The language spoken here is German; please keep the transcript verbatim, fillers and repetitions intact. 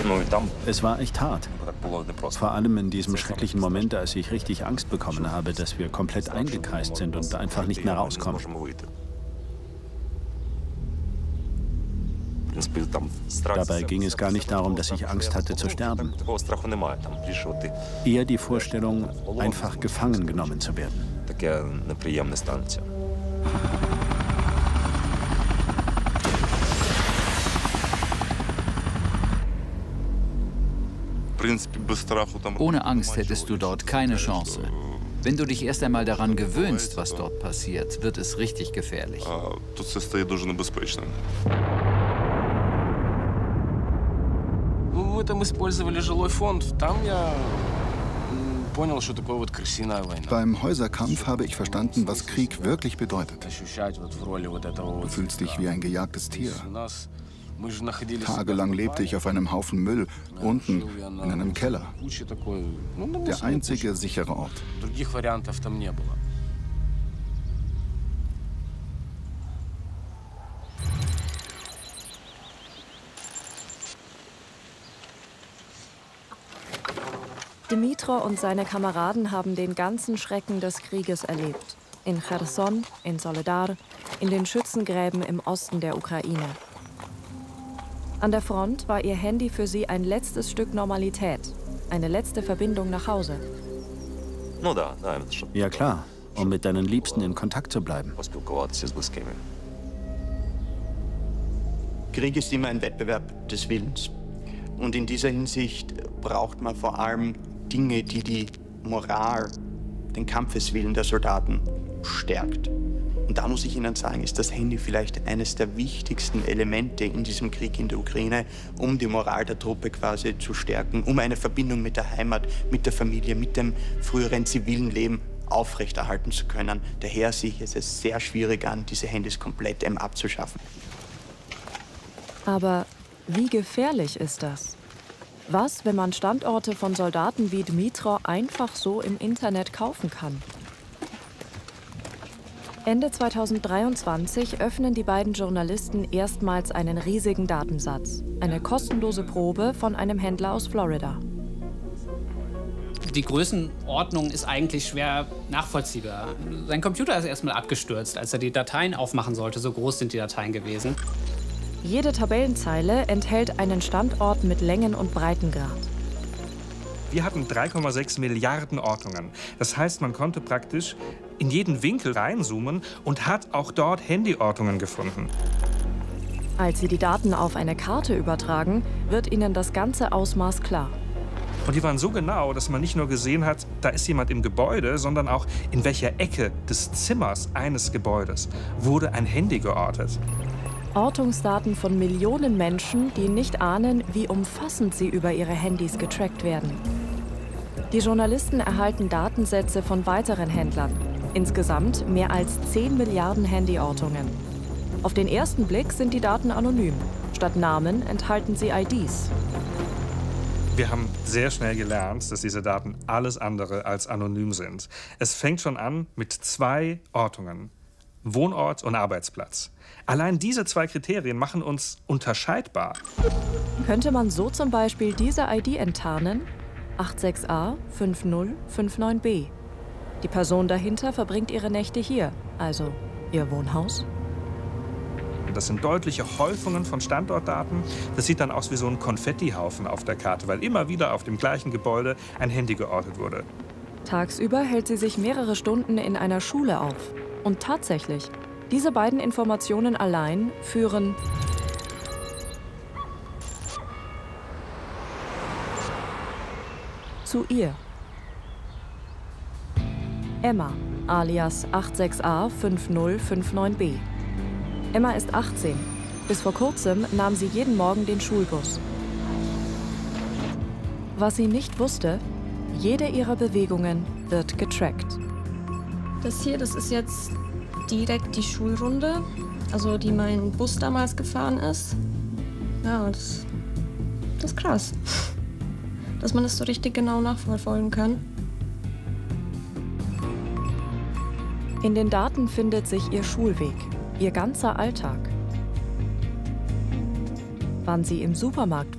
Es war echt hart. Vor allem in diesem schrecklichen Moment, als ich richtig Angst bekommen habe, dass wir komplett eingekreist sind und einfach nicht mehr rauskommen. Dabei ging es gar nicht darum, dass ich Angst hatte zu sterben. Eher die Vorstellung, einfach gefangen genommen zu werden. Ohne Angst hättest du dort keine Chance. Wenn du dich erst einmal daran gewöhnst, was dort passiert, wird es richtig gefährlich. Beim Häuserkampf habe ich verstanden, was Krieg wirklich bedeutet. Du fühlst dich wie ein gejagtes Tier. Tagelang lebte ich auf einem Haufen Müll, unten in einem Keller. Der einzige sichere Ort. Dmytro und seine Kameraden haben den ganzen Schrecken des Krieges erlebt. In Cherson, in Soledar, in den Schützengräben im Osten der Ukraine. An der Front war ihr Handy für sie ein letztes Stück Normalität, eine letzte Verbindung nach Hause. Ja klar, um mit deinen Liebsten in Kontakt zu bleiben. Krieg ist immer ein Wettbewerb des Willens. Und in dieser Hinsicht braucht man vor allem Dinge, die die Moral, den Kampfeswillen der Soldaten stärkt. Und da muss ich Ihnen sagen, ist das Handy vielleicht eines der wichtigsten Elemente in diesem Krieg in der Ukraine, um die Moral der Truppe quasi zu stärken, um eine Verbindung mit der Heimat, mit der Familie, mit dem früheren zivilen Leben aufrechterhalten zu können. Daher sehe ich es sehr schwierig an, diese Handys komplett ähm, abzuschaffen. Aber wie gefährlich ist das? Was, wenn man Standorte von Soldaten wie Dmytro einfach so im Internet kaufen kann? Ende zweitausenddreiundzwanzig öffnen die beiden Journalisten erstmals einen riesigen Datensatz. Eine kostenlose Probe von einem Händler aus Florida. Die Größenordnung ist eigentlich schwer nachvollziehbar. Sein Computer ist erstmal abgestürzt, als er die Dateien aufmachen sollte. So groß sind die Dateien gewesen. Jede Tabellenzeile enthält einen Standort mit Längen- und Breitengrad. Wir hatten drei Komma sechs Milliarden Ortungen. Das heißt, man konnte praktisch in jeden Winkel reinzoomen und hat auch dort Handyortungen gefunden. Als sie die Daten auf eine Karte übertragen, wird ihnen das ganze Ausmaß klar. Und die waren so genau, dass man nicht nur gesehen hat, da ist jemand im Gebäude, sondern auch in welcher Ecke des Zimmers eines Gebäudes wurde ein Handy geortet. Ortungsdaten von Millionen Menschen, die nicht ahnen, wie umfassend sie über ihre Handys getrackt werden. Die Journalisten erhalten Datensätze von weiteren Händlern. Insgesamt mehr als zehn Milliarden Handyortungen. Auf den ersten Blick sind die Daten anonym. Statt Namen enthalten sie I Ds. Wir haben sehr schnell gelernt, dass diese Daten alles andere als anonym sind. Es fängt schon an mit zwei Ortungen. Wohnort und Arbeitsplatz. Allein diese zwei Kriterien machen uns unterscheidbar. Könnte man so zum Beispiel diese I D enttarnen? acht sechs A fünf null fünf neun B. Die Person dahinter verbringt ihre Nächte hier, also ihr Wohnhaus. Das sind deutliche Häufungen von Standortdaten. Das sieht dann aus wie so ein Konfettihaufen auf der Karte, weil immer wieder auf dem gleichen Gebäude ein Handy geortet wurde. Tagsüber hält sie sich mehrere Stunden in einer Schule auf. Und tatsächlich, diese beiden Informationen allein führen zu ihr. Emma, alias acht sechs A fünf null fünf neun B. Emma ist achtzehn. Bis vor kurzem nahm sie jeden Morgen den Schulbus. Was sie nicht wusste, jede ihrer Bewegungen wird getrackt. Das hier, das ist jetzt direkt die Schulrunde, also die mein Bus damals gefahren ist. Ja, das, das ist krass, dass man das so richtig genau nachverfolgen kann. In den Daten findet sich ihr Schulweg, ihr ganzer Alltag. Wann sie im Supermarkt